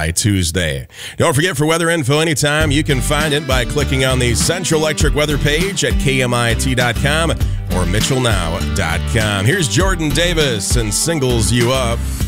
by Tuesday. Don't forget, for weather info anytime, you can find it by clicking on the Central Electric weather page at KMIT.com or MitchellNow.com. Here's Jordan Davis and Singles You Up.